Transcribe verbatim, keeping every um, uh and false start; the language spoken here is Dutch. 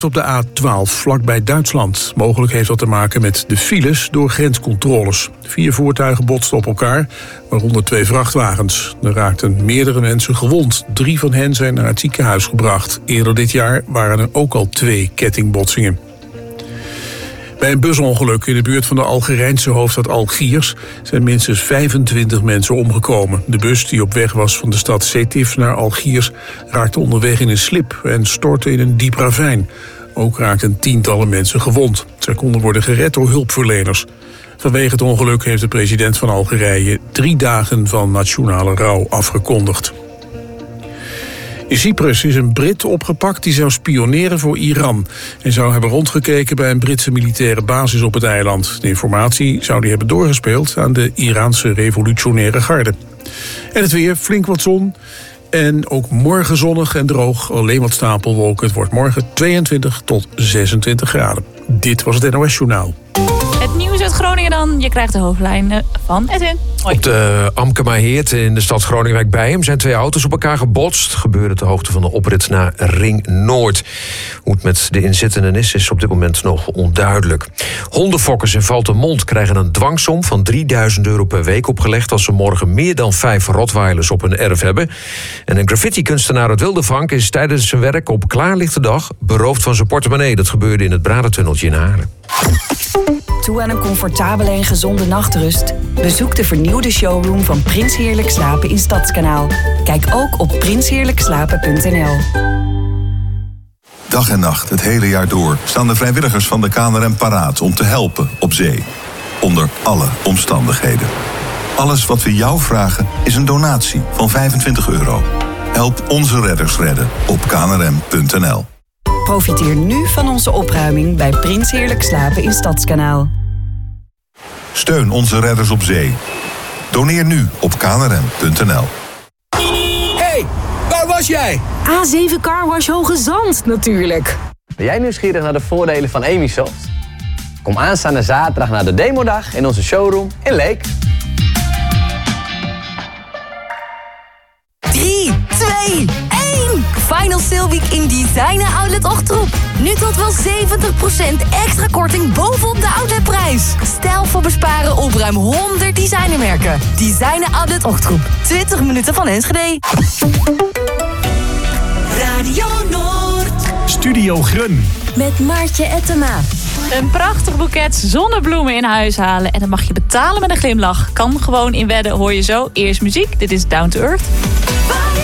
Op de A twaalf, vlakbij Duitsland. Mogelijk heeft dat te maken met de files door grenscontroles. Vier voertuigen botsten op elkaar, waaronder twee vrachtwagens. Er raakten meerdere mensen gewond. Drie van hen zijn naar het ziekenhuis gebracht. Eerder dit jaar waren er ook al twee kettingbotsingen. Bij een busongeluk in de buurt van de Algerijnse hoofdstad Algiers zijn minstens vijfentwintig mensen omgekomen. De bus die op weg was van de stad Sétif naar Algiers raakte onderweg in een slip en stortte in een diep ravijn. Ook raakten tientallen mensen gewond. Zij konden worden gered door hulpverleners. Vanwege het ongeluk heeft de president van Algerije drie dagen van nationale rouw afgekondigd. In Cyprus is een Brit opgepakt die zou spioneren voor Iran. Hij zou hebben rondgekeken bij een Britse militaire basis op het eiland. De informatie zou hij hebben doorgespeeld aan de Iraanse revolutionaire garde. En het weer, flink wat zon. En ook morgen zonnig en droog, alleen wat stapelwolken. Het wordt morgen tweeëntwintig tot zesentwintig graden. Dit was het N O S Journaal. Het nieuws uit Groningen dan. Je krijgt de hoofdlijnen van Edwin. Hoi. Op de Amkemaheerd in de stad Groningen bij hem zijn twee auto's op elkaar gebotst. Gebeurde ter hoogte van de oprit naar Ring Noord. Hoe het met de inzittenden is, is op dit moment nog onduidelijk. Hondenfokkers in Valtemont krijgen een dwangsom van drieduizend euro per week opgelegd als ze morgen meer dan vijf rottweilers op hun erf hebben. En een graffiti-kunstenaar uit Wildervank is tijdens zijn werk op klaarlichte dag beroofd van zijn portemonnee. Dat gebeurde in het Bradentunneltje in Haarlem. Toe aan een comfortabele en gezonde nachtrust? Bezoek de vernieuwde showroom van Prins Heerlijk Slapen in Stadskanaal. Kijk ook op prins heerlijk slapen punt n l. Dag en nacht, het hele jaar door, staan de vrijwilligers van de K N R M paraat om te helpen op zee. Onder alle omstandigheden. Alles wat we jou vragen is een donatie van vijfentwintig euro. Help onze redders redden op k n r m punt n l. Profiteer nu van onze opruiming bij Prins Heerlijk Slapen in Stadskanaal. Steun onze redders op zee. Doneer nu op k n r m punt n l. Hey, waar was jij? A zeven Carwash Hoge Zand, natuurlijk. Ben jij nieuwsgierig naar de voordelen van Emisoft? Kom aanstaande zaterdag naar de demodag in onze showroom in Leek. drie, twee, één! Final Sale Week in Designer Outlet Ochtroep. Nu tot wel zeventig procent extra korting bovenop de outletprijs. Stijl voor besparen op ruim honderd designermerken. Designer Outlet Ochtroep. twintig minuten van Enschede. Radio Noord. Studio Grun. Met Maartje Ettema. Een prachtig boeket zonnebloemen in huis halen. En dan mag je betalen met een glimlach. Kan gewoon in Wedden, hoor je zo. Eerst muziek, dit is Down to Earth.